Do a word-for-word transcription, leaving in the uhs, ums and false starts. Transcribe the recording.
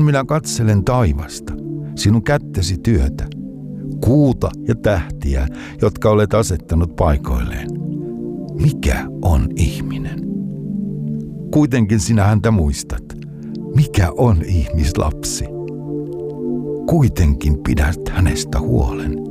minä katselen taivasta, sinun kättesi työtä, kuuta ja tähtiä, jotka olet asettanut paikoilleen. Mikä on ihminen? Kuitenkin sinä häntä muistat. Mikä on ihmislapsi? Kuitenkin pidät hänestä huolen.